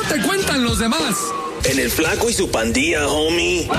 te cuentan los demás? En el Flaco y su pandilla, homie.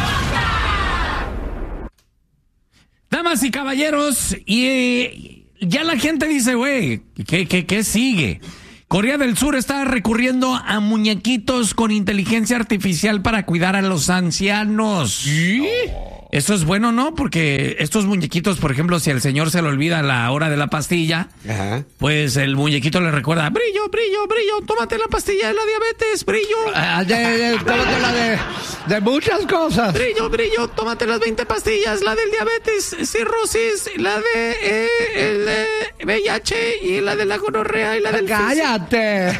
Damas y caballeros, y ya la gente dice, güey, ¿qué sigue? Corea del Sur está recurriendo a muñequitos con inteligencia artificial para cuidar a los ancianos. ¿Sí? Eso es bueno, ¿no? Porque estos muñequitos, por ejemplo, si al señor se le olvida la hora de la pastilla, Ajá. pues el muñequito le recuerda, brillo, brillo, brillo, tómate la pastilla de la diabetes, brillo. Tómate la de muchas cosas. Brillo, brillo, tómate las 20 pastillas, la del diabetes, cirrosis, la de el VIH y la de la gonorrea y la del... ¡Cállate!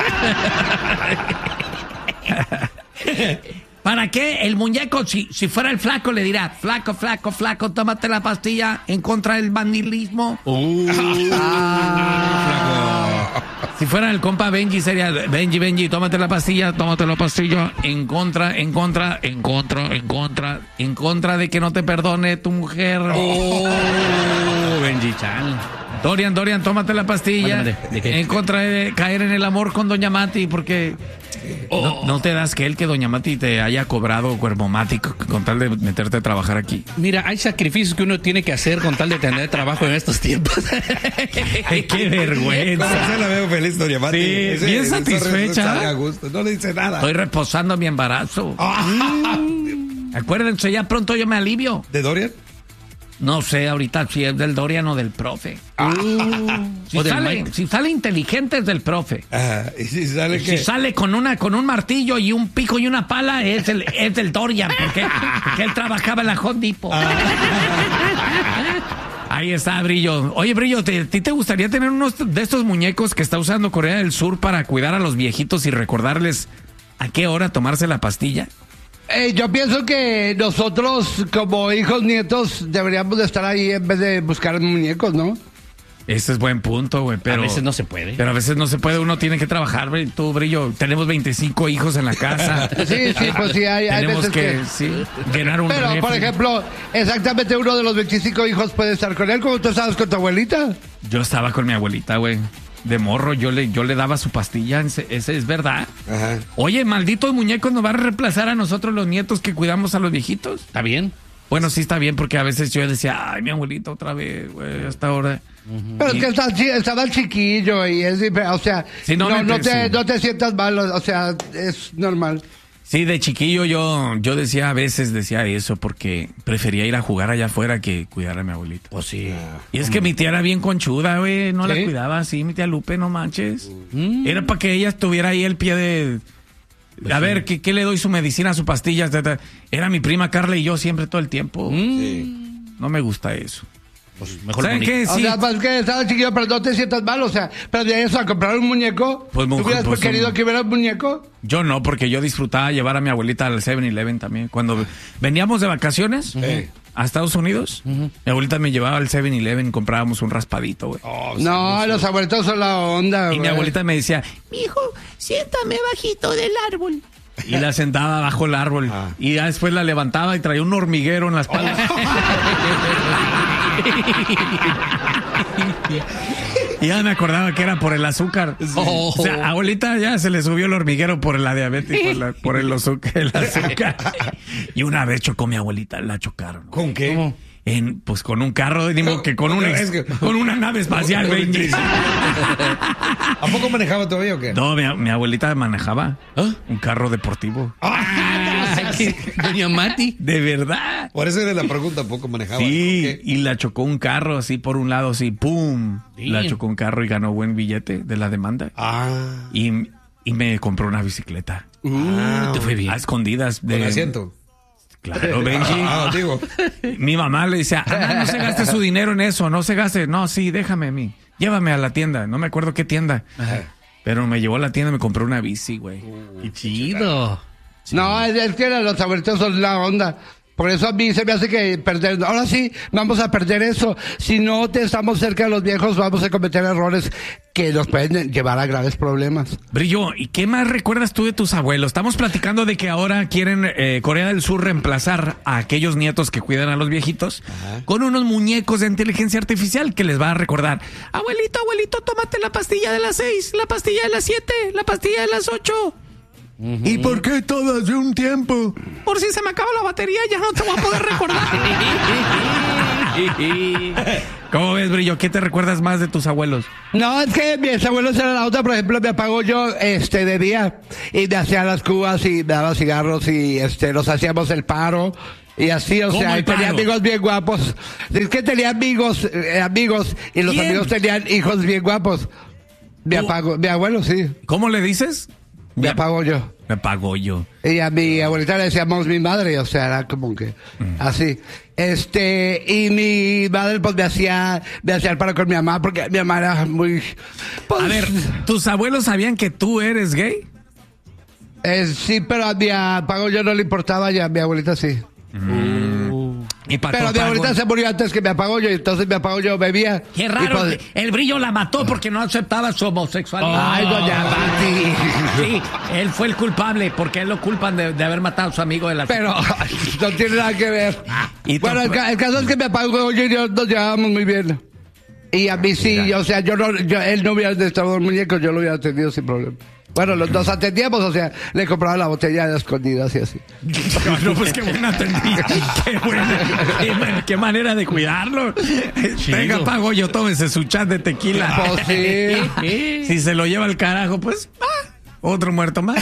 ¿Para qué el muñeco, si fuera el Flaco, le dirá, flaco, flaco, flaco, tómate la pastilla en contra del vandilismo? Si fuera el compa Benji, sería Benji, tómate la pastilla en contra de que no te perdone tu mujer. Benji Chan. Dorian, tómate la pastilla. ¿De qué? En contra de caer en el amor con Doña Mati, porque no te das que Doña Mati te haya cobrado cuerpomático con tal de meterte a trabajar aquí. Mira, hay sacrificios que uno tiene que hacer con tal de tener trabajo en estos tiempos. Ay, qué vergüenza. ¿Cómo se la veo feliz, Doña Mati? Sí, bien satisfecha. A gusto. No le dice nada. Estoy reposando mi embarazo. Acuérdense, ya pronto yo me alivio. ¿De Dorian? No sé ahorita si es del Dorian o del profe. Si sale inteligente es del profe. ¿Y si sale qué? Si sale con un martillo y un pico y una pala es del Dorian, porque él trabajaba en la Home Depot. Ahí está, Brillo. Oye, Brillo, ¿ti te gustaría tener unos de estos muñecos que está usando Corea del Sur para cuidar a los viejitos y recordarles a qué hora tomarse la pastilla? Yo pienso que nosotros, como hijos, nietos, deberíamos de estar ahí en vez de buscar muñecos, ¿no? Ese es buen punto, güey, pero... A veces no se puede. Pero a veces no se puede, uno tiene que trabajar, güey. Tú, Brillo, tenemos 25 hijos en la casa. Sí, pues sí, hay tenemos veces sí, llenar un Pero, refri. por ejemplo, exactamente uno de los 25 hijos puede estar con él, como tú estabas con tu abuelita. Yo estaba con mi abuelita, güey. De morro, yo le daba su pastilla, ese es verdad. Ajá. Oye, malditos muñecos nos van a reemplazar a nosotros los nietos que cuidamos a los viejitos. ¿Está bien? Bueno, sí está bien, porque a veces yo decía, ay, mi abuelita otra vez, güey, hasta ahora. Pero es que estaba chiquillo y es diferente, o sea, Sí, no te sientas mal, o sea, es normal. Sí, de chiquillo yo a veces decía eso porque prefería ir a jugar allá afuera que cuidar a mi abuelita. Pues sí. Y es que mi tía era bien conchuda, güey, no ¿Sí? la cuidaba así, mi tía Lupe, no manches. Era para que ella estuviera ahí el pie de... A ver, ¿qué le doy su medicina, su pastilla? Era mi prima Carla y yo siempre todo el tiempo. No me gusta eso. Pues mejor ¿Saben qué? O Sí. sea, pues que estaba chiquillo, pero no te sientas mal, o sea, pero de eso a comprar un muñeco, Pues, ¿tú hubieras pues, querido que hubiera un muñeco? Yo no, porque yo disfrutaba llevar a mi abuelita al 7-Eleven también. Cuando veníamos de vacaciones a Estados Unidos, mi abuelita me llevaba al 7-Eleven y comprábamos un raspadito, güey. No, los abuelitos son la onda, Y mi güey. abuelita me decía, Mijo, siéntame bajito del árbol. y la sentaba bajo el árbol. Y ya después la levantaba y traía un hormiguero en las palas. Y ya me acordaba que era por el azúcar. O sea, abuelita ya se le subió el hormiguero por la diabetes, por el azúcar. Y una vez chocó mi abuelita, la chocaron. ¿Con qué? ¿Cómo? Pues con un carro, digo que con una nave espacial, Benji. ¿A poco manejaba todavía o qué? No, mi abuelita manejaba un carro deportivo. Doña Mati. De verdad. Por eso era la pregunta, ¿a poco manejaba? Sí, y la chocó un carro así por un lado, así, ¡pum! Bien. La chocó un carro y ganó buen billete de la demanda. Y me compró una bicicleta. Te fue bien. A escondidas. Con asiento. Claro, Benji. Digo. Mi mamá le decía, no se gaste su dinero en eso, no se gaste. No, sí, déjame a mí. Llévame a la tienda. No me acuerdo qué tienda. Pero me llevó a la tienda y me compró una bici, güey. Qué chido. No, es que los abuelitos son la onda. Por eso a mí se me hace que perder. Ahora sí, vamos a perder eso. Si no te estamos cerca de los viejos, vamos a cometer errores que nos pueden llevar a graves problemas. Brillo, ¿y qué más recuerdas tú de tus abuelos? Estamos platicando de que ahora quieren Corea del Sur reemplazar a aquellos nietos que cuidan a los viejitos con unos muñecos de inteligencia artificial que les va a recordar: abuelito, tómate la pastilla de las 6, la pastilla de las 7, la pastilla de las 8. ¿Y por qué todas de un tiempo? Por si se me acaba la batería, ya no te voy a poder recordar. ¿Cómo ves, Brillo? ¿Qué te recuerdas más de tus abuelos? No, es que mis abuelos eran la otra, por ejemplo, me apagó yo de día y me hacía las cubas y me daba cigarros y nos hacíamos el paro. Y así, o sea, tenía amigos bien guapos. Es que tenía amigos y los amigos tenían hijos bien guapos. Mi abuelo, sí. ¿Cómo le dices? Me apagó yo. Me apagó yo. Y a mi abuelita le decíamos mi madre, o sea, era como que así. Y mi madre pues me hacía el paro con mi mamá porque mi mamá era muy... Pues, a ver, ¿tus abuelos sabían que tú eres gay? Sí, pero a mi apago yo no le importaba, ya a mi abuelita sí. Pero mi abuelita se murió antes que me apagó yo, y entonces me apagó yo bebía. Qué raro, pues, el Brillo la mató porque no aceptaba su homosexualidad. Ay, doña Pati. Sí, él fue el culpable porque él lo culpan de haber matado a su amigo de la... Pero no tiene nada que ver. Bueno, el caso es que me apagó yo y yo nos llevábamos muy bien. Y a mí sí, o sea, él no hubiera estado los muñecos, yo lo hubiera atendido sin problema. Bueno, los dos atendíamos, o sea, le compraba la botella de escondidas y así. No, pues qué buena atendida. Qué buena. Qué manera de cuidarlo. Venga, pago yo, tómese su chat de tequila. Pues sí. Si se lo lleva al carajo, pues, otro muerto más.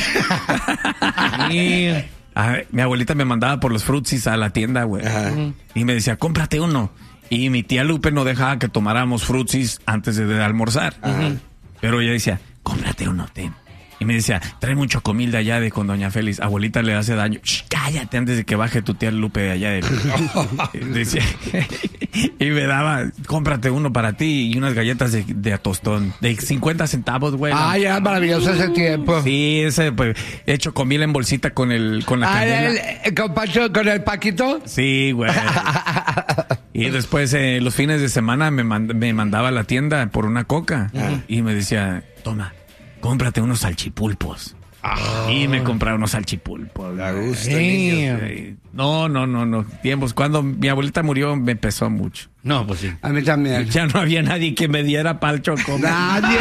Mi abuelita me mandaba por los frutsis a la tienda, güey. Y me decía, cómprate uno. Y mi tía Lupe no dejaba que tomáramos frutsis antes de almorzar. Pero ella decía, cómprate uno, ten. Y me decía, trae un chocomil de allá de con doña Félix. Abuelita le hace daño. Shh, cállate antes de que baje tu tía Lupe de allá. Decía, y me daba, cómprate uno para ti y unas galletas de tostón. De 50 centavos, güey. Ay, era maravilloso ese tiempo. Sí, ese, pues, hecho comil en bolsita con la canela. ¿Con el Paquito? Sí, güey. Y después, los fines de semana me mandaba a la tienda por una coca. Y me decía, toma, cómprate unos salchipulpos. Y me compraba unos salchipulpos. A gusto, No. Tiempos. Cuando mi abuelita murió, me pesó mucho. No, pues sí. A mí también. Ya no había nadie que me diera pa'l choco. Nadie,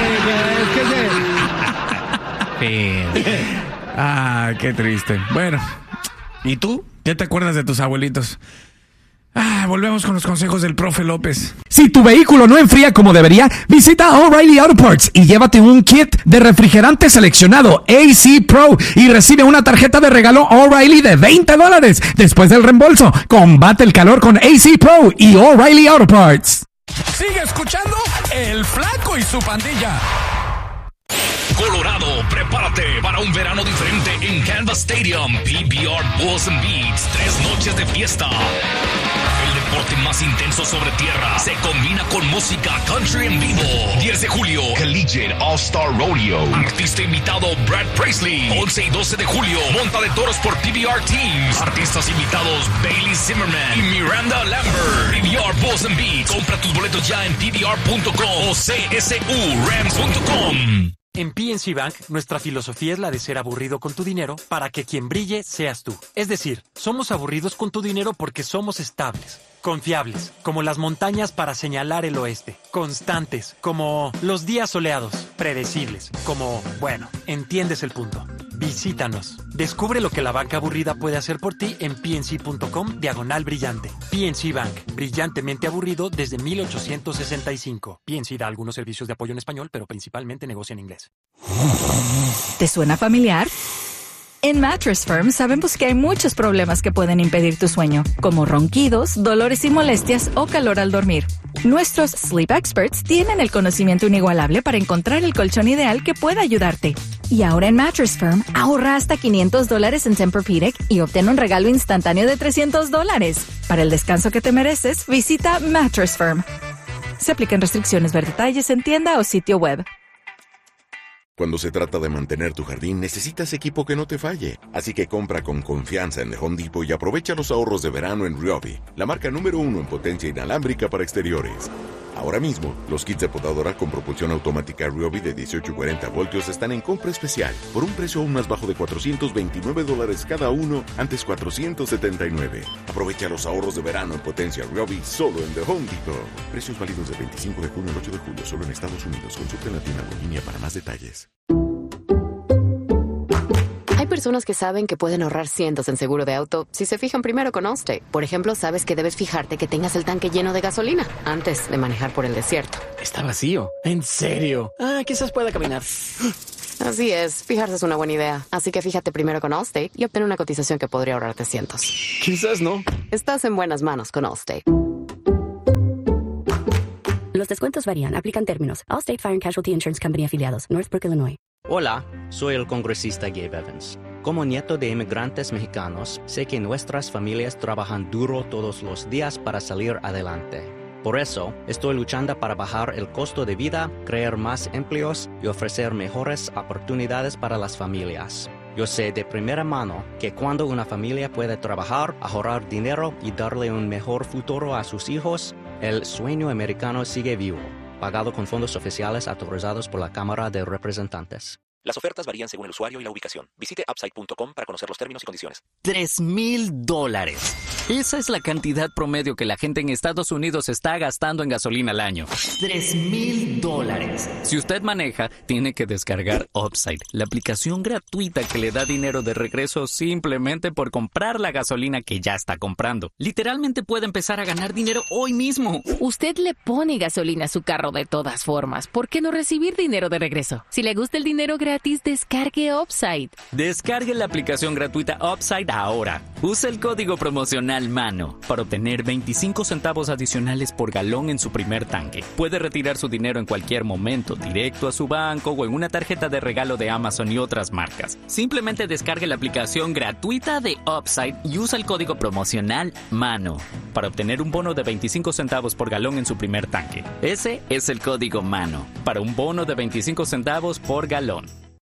es que qué triste. Bueno, ¿y tú? ¿Qué te acuerdas de tus abuelitos? Volvemos con los consejos del profe López. Si tu vehículo no enfría como debería, visita O'Reilly Auto Parts y llévate un kit de refrigerante seleccionado AC Pro y recibe una tarjeta de regalo O'Reilly de $20 después del reembolso. Combate el calor con AC Pro y O'Reilly Auto Parts. Sigue escuchando El Flaco y su pandilla. Colorado, prepárate para un verano diferente en Canvas Stadium, PBR Bulls and Beats, 3 noches de fiesta. El deporte más intenso sobre tierra se combina con música country en vivo. 10 de julio, Collegiate All-Star Rodeo. Artista invitado Brad Paisley. 11 y 12 de julio, monta de toros por PBR Teams. Artistas invitados Bailey Zimmerman y Miranda Lambert. PBR Bulls and Beats. Compra tus boletos ya en pbr.com o csurams.com. En PNC Bank, nuestra filosofía es la de ser aburrido con tu dinero para que quien brille seas tú. Es decir, somos aburridos con tu dinero porque somos estables, confiables, como las montañas para señalar el oeste, constantes, como los días soleados, predecibles, como, bueno, entiendes el punto. Visítanos. Descubre lo que la banca aburrida puede hacer por ti en pnc.com/brillante. PNC Bank, brillantemente aburrido desde 1865. PNC da algunos servicios de apoyo en español, pero principalmente negocia en inglés. ¿Te suena familiar? En Mattress Firm sabemos que hay muchos problemas que pueden impedir tu sueño, como ronquidos, dolores y molestias o calor al dormir. Nuestros Sleep Experts tienen el conocimiento inigualable para encontrar el colchón ideal que pueda ayudarte. Y ahora en Mattress Firm, ahorra hasta $500 en Tempur-Pedic y obtén un regalo instantáneo de $300. Para el descanso que te mereces, visita Mattress Firm. Se aplican restricciones, ver detalles en tienda o sitio web. Cuando se trata de mantener tu jardín, necesitas equipo que no te falle. Así que compra con confianza en The Home Depot y aprovecha los ahorros de verano en Ryobi, la marca número 1 en potencia inalámbrica para exteriores. Ahora mismo, los kits de podadora con propulsión automática Ryobi de 18 y 40 voltios están en compra especial, por un precio aún más bajo de $429 cada uno, antes $479. Aprovecha los ahorros de verano en potencia Ryobi solo en The Home Depot. Precios válidos del 25 de junio al 8 de julio, solo en Estados Unidos. Consulta en la tienda o en línea para más detalles. Hay Hay personas que saben que pueden ahorrar cientos en seguro de auto si se fijan primero con Allstate. Por ejemplo, sabes que debes fijarte que tengas el tanque lleno de gasolina antes de manejar por el desierto. Está vacío. ¿En serio? Quizás pueda caminar. Así es, fijarse es una buena idea. Así que fíjate primero con Allstate y obtén una cotización que podría ahorrarte cientos. Quizás no. Estás en buenas manos con Allstate. Los descuentos varían. Aplican términos. Allstate Fire and Casualty Insurance Company afiliados. Northbrook, Illinois. Hola, soy el congresista Gabe Evans. Como nieto de inmigrantes mexicanos, sé que nuestras familias trabajan duro todos los días para salir adelante. Por eso, estoy luchando para bajar el costo de vida, crear más empleos y ofrecer mejores oportunidades para las familias. Yo sé de primera mano que cuando una familia puede trabajar, ahorrar dinero y darle un mejor futuro a sus hijos, el sueño americano sigue vivo. Pagado con fondos oficiales autorizados por la Cámara de Representantes. Las ofertas varían según el usuario y la ubicación. Visite Upside.com para conocer los términos y condiciones. $3,000. Esa es la cantidad promedio que la gente en Estados Unidos está gastando en gasolina al año. $3,000. Si usted maneja, tiene que descargar Upside, la aplicación gratuita que le da dinero de regreso simplemente por comprar la gasolina que ya está comprando. Literalmente puede empezar a ganar dinero hoy mismo. Usted le pone gasolina a su carro de todas formas. ¿Por qué no recibir dinero de regreso? Si le gusta el dinero gratis, descargue Upside. Descargue la aplicación gratuita Upside ahora. Use el código promocional MANO para obtener 25 centavos adicionales por galón en su primer tanque. Puede retirar su dinero en cualquier momento, directo a su banco o en una tarjeta de regalo de Amazon y otras marcas. Simplemente descargue la aplicación gratuita de Upside y usa el código promocional MANO para obtener un bono de 25 centavos por galón en su primer tanque. Ese es el código MANO para un bono de 25 centavos por galón.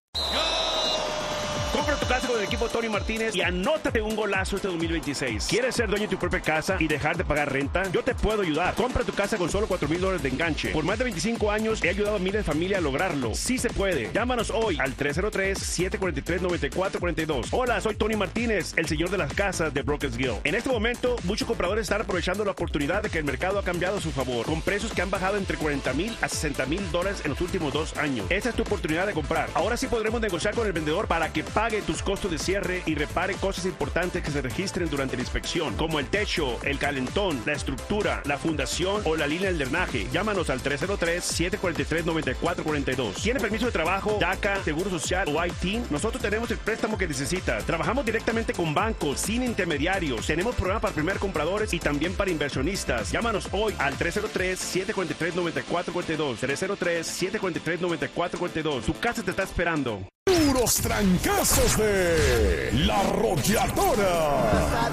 Compra tu casa con el equipo Tony Martínez y anótate un golazo este 2026. ¿Quieres ser dueño de tu propia casa y dejar de pagar renta? Yo te puedo ayudar. Compra tu casa con solo $4,000 de enganche. Por más de 25 años he ayudado a miles de familias a lograrlo. Sí se puede. Llámanos hoy al 303-743-9442. Hola, soy Tony Martínez, el señor de las casas de Brokers Guild. En este momento, muchos compradores están aprovechando la oportunidad de que el mercado ha cambiado a su favor, con precios que han bajado entre $40,000 a $60,000 en los últimos 2 años. Esta es tu oportunidad de comprar. Ahora sí podremos negociar con el vendedor para que pague tus costos de cierre y repare cosas importantes que se registren durante la inspección, como el techo, el calentón, la estructura, la fundación o la línea del drenaje. Llámanos al 303-743-9442. ¿Tiene permiso de trabajo, DACA, seguro social o IT? Nosotros tenemos el préstamo que necesita. Trabajamos directamente con bancos, sin intermediarios. Tenemos programas para primer compradores y también para inversionistas. Llámanos hoy al 303-743-9442. 303-743-9442. Tu casa te está esperando. Puros trancazos de La Arrolladora.